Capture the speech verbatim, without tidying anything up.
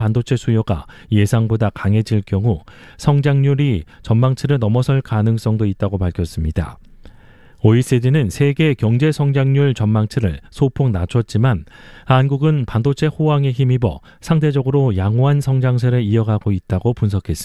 반도체 수요가 예상보다 강해질 경우 성장률이 전망치를 넘어설 가능성도 있다고 밝혔습니다. 오이시디는 세계 경제 성장률 전망치를 소폭 낮췄지만 한국은 반도체 호황에 힘입어 상대적으로 양호한 성장세를 이어가고 있다고 분석했습니다.